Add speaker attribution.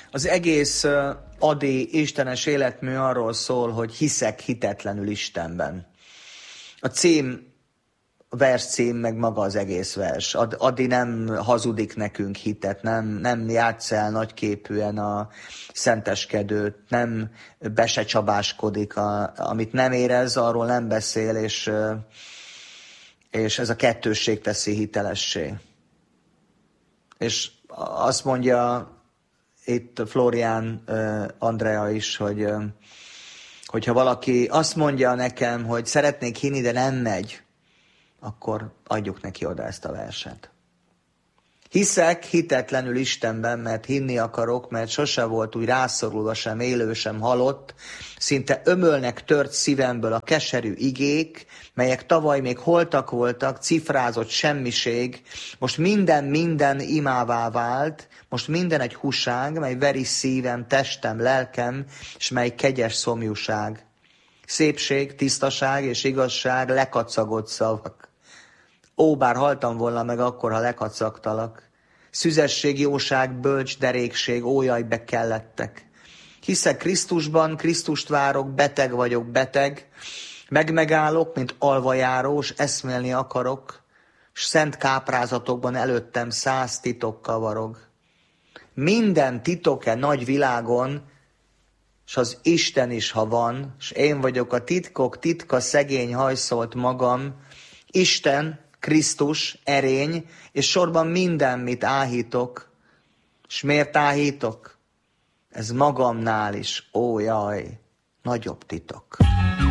Speaker 1: Az egész Adi istenes életmű arról szól, hogy hiszek hitetlenül Istenben. A vers cím, meg maga az egész vers. Adi nem hazudik nekünk hitet, nem játsz el nagyképűen a szenteskedőt, nem besecsabáskodik, amit nem érez, arról nem beszél, és ez a kettősség teszi hitelessé. És azt mondja itt Florián Andrea is, hogyha valaki azt mondja nekem, hogy szeretnék hinni, de nem megy, akkor adjuk neki oda ezt a verset. Hiszek hitetlenül Istenben, mert hinni akarok, mert sose volt úgy rászorulva sem élő, sem halott, szinte ömölnek tört szívemből a keserű igék, melyek tavaly még holtak voltak, cifrázott semmiség, most minden imává vált, most minden egy húság, mely veri szívem, testem, lelkem, és mely kegyes szomjúság. Szépség, tisztaság és igazság, lekacagott szavak. Ó, bár haltam volna meg akkor, ha lekacagtalak. Szüzesség, jóság, bölcs, derékség, ó, jaj, bekellettek. Hiszek Krisztusban, Krisztust várok, beteg vagyok, beteg. Megállok, mint alvajárós, eszmélni akarok, s szent káprázatokban előttem 100 titok kavarog. Minden titok-e nagy világon, s az Isten is, ha van, s én vagyok a titkok titka, szegény hajszolt magam, Isten, Krisztus, erény, és sorban minden, mit áhítok. S miért áhítok? Ez magamnál is, ó jaj, nagyobb titok.